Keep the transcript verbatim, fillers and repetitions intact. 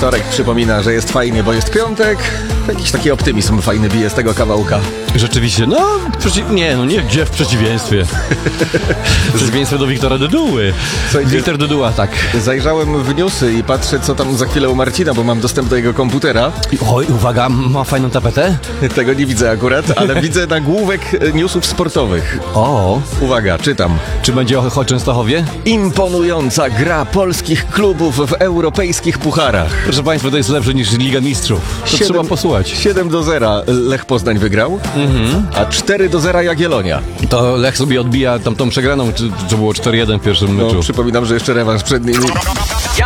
Wtorek przypomina, że jest fajnie, bo jest piątek. Jakiś taki optymizm fajny bije z tego kawałka. Rzeczywiście, no, przeci- nie, no nie, gdzie w przeciwieństwie. W przeciwieństwie do Wiktora Duduły. Słuchajcie, Wiktor Duduła, tak. Zajrzałem w newsy i patrzę, co tam za chwilę u Marcina, bo mam dostęp do jego komputera. I, oj, uwaga, ma fajną tapetę? Tego nie widzę akurat, ale widzę nagłówek newsów sportowych. O, Uwaga, czytam. czy będzie o o Częstochowie? Imponująca gra polskich klubów w europejskich pucharach. Proszę Państwa, to jest lepsze niż Liga Mistrzów. To Siedem- trzeba posłuchać. siedem do zera Lech Poznań wygrał, a cztery do zera Jagiellonia. To Lech sobie odbija tam tą przegraną, czy, czy było cztery jeden w pierwszym No, meczu. przypominam, że jeszcze rewanż przed nimi.